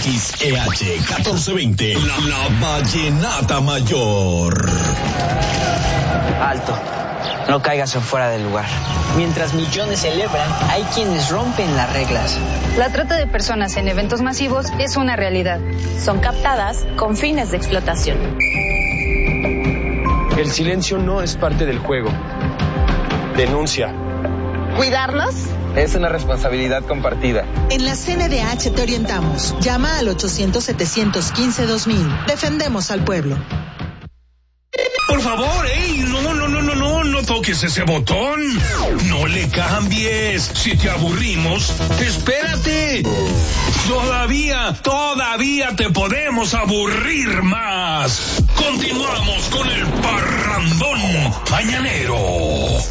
XEH 1420, la Vallenata Mayor. Alto. No caigas en fuera del lugar. Mientras millones celebran, hay quienes rompen las reglas. La trata de personas en eventos masivos es una realidad. Son captadas con fines de explotación. El silencio no es parte del juego. Denuncia. ¿Cuidarnos? Es una responsabilidad compartida. En la CNDH te orientamos. Llama al 800-715-2000. Defendemos al pueblo. Por favor, no toques ese botón. No le cambies. Si te aburrimos, espérate. Todavía te podemos aburrir más. Continuamos con el parrandón mañanero.